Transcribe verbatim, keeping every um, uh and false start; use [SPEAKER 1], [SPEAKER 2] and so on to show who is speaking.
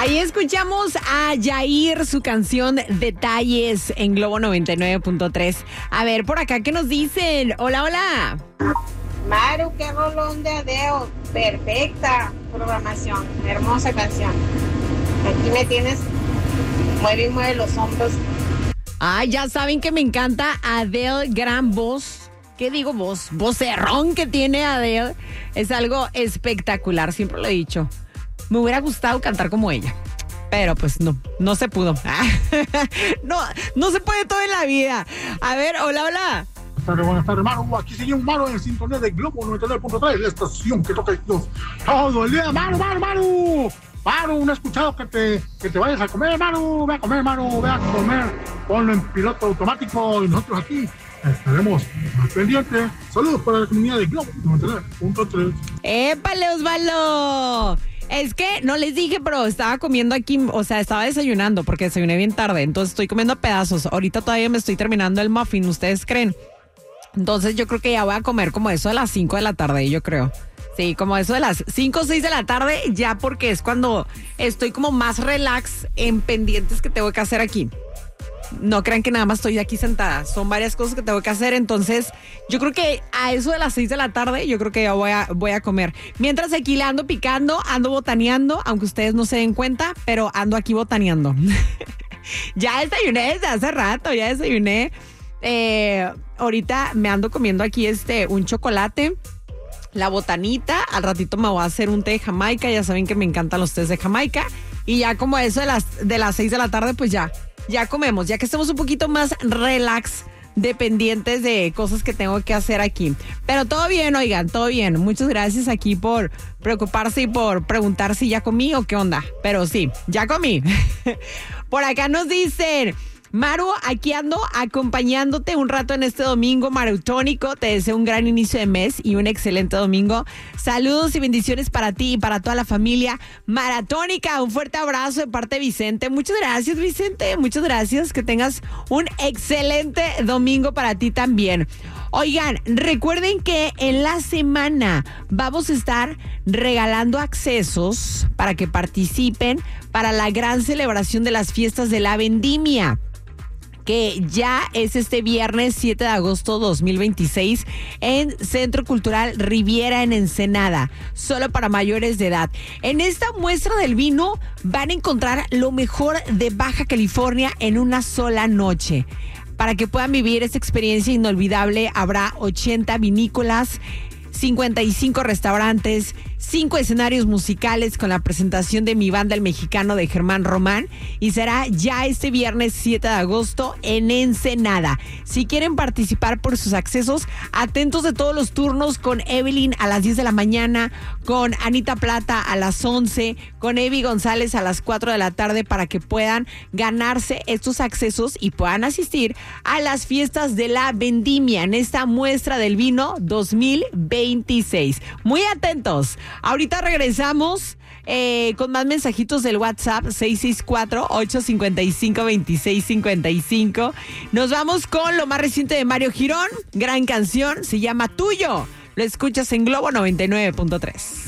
[SPEAKER 1] Ahí escuchamos a Yair, su canción Detalles en Globo noventa y nueve punto tres. A ver, por acá, ¿qué nos dicen? Hola, hola.
[SPEAKER 2] Maru, qué rolón de Adele. Perfecta programación. Hermosa canción. Aquí me tienes. Mueve y mueve los hombros.
[SPEAKER 1] Ay, ya saben que me encanta Adele, gran voz. ¿Qué digo voz? Vocerrón que tiene Adele. Es algo espectacular, siempre lo he dicho. Me hubiera gustado cantar como ella. Pero pues no, no se pudo. no, no se puede todo en la vida. A ver, hola, hola.
[SPEAKER 3] Buenas tardes, buenas tardes, Maru. Aquí seguimos, Maru, en el sintonía de Globo noventa y nueve punto tres, la estación que toca los, todo el día. Maru, Maru, Maru. Maru, no he escuchado que te, que te vayas a comer, Maru. Ve a comer, Maru, ve a comer. Ponlo en piloto automático y nosotros aquí estaremos más pendientes. Saludos para la comunidad de Globo noventa y nueve punto tres.
[SPEAKER 1] ¡Épale, Osvaldo! Es que no les dije, pero estaba comiendo aquí, o sea, estaba desayunando porque desayuné bien tarde, entonces estoy comiendo pedazos. Ahorita todavía me estoy terminando el muffin, ¿ustedes creen? Entonces yo creo que ya voy a comer como eso de las cinco de la tarde, yo creo. Sí, como eso de las cinco o seis de la tarde, ya porque es cuando estoy como más relax en pendientes que tengo que hacer aquí. No crean que nada más estoy aquí sentada, son varias cosas que tengo que hacer, entonces yo creo que a eso de las seis de la tarde yo creo que ya voy a, voy a comer. Mientras aquí le ando picando, ando botaneando, aunque ustedes no se den cuenta, pero ando aquí botaneando. Ya desayuné desde hace rato, ya desayuné. Eh, ahorita me ando comiendo aquí este un chocolate, la botanita, al ratito me voy a hacer un té de Jamaica, ya saben que me encantan los tés de Jamaica, y ya como eso de las, de las seis de la tarde pues ya. Ya comemos, ya que estamos un poquito más relax, dependientes de cosas que tengo que hacer aquí. Pero todo bien, oigan, todo bien. Muchas gracias aquí por preocuparse y por preguntar si ya comí o qué onda. Pero sí, ya comí. Por acá nos dicen... Maru, aquí ando acompañándote un rato en este domingo maratónico. Te deseo un gran inicio de mes y un excelente domingo. Saludos y bendiciones para ti y para toda la familia maratónica. Un fuerte abrazo de parte de Vicente. Muchas gracias, Vicente. Muchas gracias. Que tengas un excelente domingo para ti también. Oigan, recuerden que en la semana vamos a estar regalando accesos para que participen para la gran celebración de las fiestas de la vendimia, que ya es este viernes siete de agosto dos mil veintiséis en Centro Cultural Riviera en Ensenada, solo para mayores de edad. En esta muestra del vino van a encontrar lo mejor de Baja California en una sola noche. Para que puedan vivir esta experiencia inolvidable, habrá ochenta vinícolas, cincuenta y cinco restaurantes, cinco escenarios musicales con la presentación de Mi Banda El Mexicano de Germán Román, y será ya este viernes siete de agosto en Ensenada. Si quieren participar por sus accesos, atentos de todos los turnos, con Evelyn a las diez de la mañana, con Anita Plata a las once, con Evi González a las cuatro de la tarde, para que puedan ganarse estos accesos y puedan asistir a las fiestas de la vendimia en esta muestra del vino dos mil veintiséis. Muy atentos. Ahorita regresamos eh, con más mensajitos del WhatsApp seis seis cuatro, ocho cinco cinco, dos seis cinco cinco. Nos vamos con lo más reciente de Mario Girón. Gran canción, se llama Tuyo. Lo escuchas en Globo noventa y nueve punto tres.